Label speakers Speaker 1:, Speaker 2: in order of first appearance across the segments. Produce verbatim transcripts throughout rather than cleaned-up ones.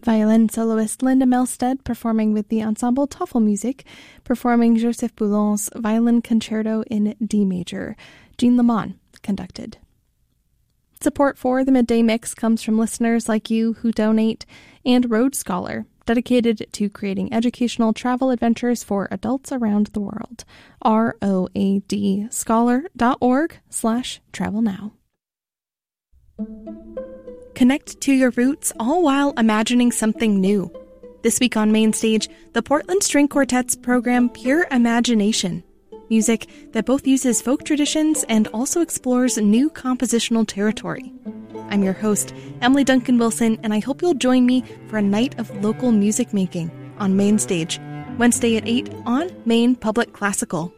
Speaker 1: Violin soloist Linda Melstead performing with the ensemble Tafelmusik, performing Joseph Boulon's Violin Concerto in D major. Jean Lamont conducted. Support for the Midday Mix comes from listeners like you who donate, and Road Scholar, dedicated to creating educational travel adventures for adults around the world. R O A D scholar.org slash travel now. Connect to your roots all while imagining something new. This week on Main Stage, the Portland String Quartet's program Pure Imagination. Music that both uses folk traditions and also explores new compositional territory. I'm your host, Emily Duncan Wilson, and I hope you'll join me for a night of local music making on Main Stage, Wednesday at eight on Maine Public Classical.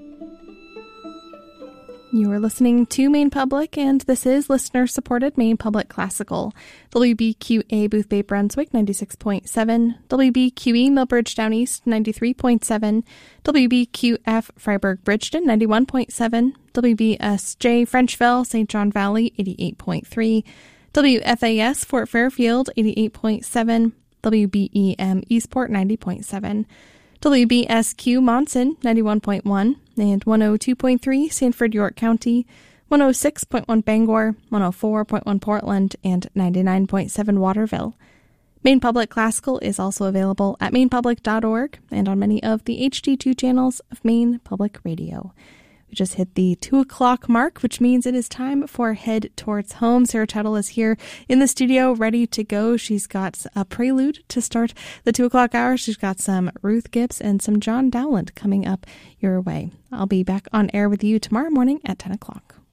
Speaker 1: You are listening to Maine Public, and this is listener-supported Maine Public Classical. W B Q A Boothbay Brunswick, ninety-six point seven. W B Q E Millbridge Down East, ninety-three point seven. W B Q F Freiburg Bridgeton, ninety-one point seven. W B S J Frenchville, Saint John Valley, eighty-eight point three. W F A S Fort Fairfield, eighty-eight point seven. W B E M Eastport, ninety point seven. W B S Q Monson, ninety-one point one, and one oh two point three Sanford, York County, one oh six point one Bangor, one oh four point one Portland, and ninety-nine point seven Waterville. Maine Public Classical is also available at maine public dot org and on many of the H D two channels of Maine Public Radio. We just hit the two o'clock mark, which means it is time for Head Towards Home. Sarah Tuttle is here in the studio, ready to go. She's got a prelude to start the two o'clock hour. She's got some Ruth Gibbs and some John Dowland coming up your way. I'll be back on air with you tomorrow morning at ten o'clock.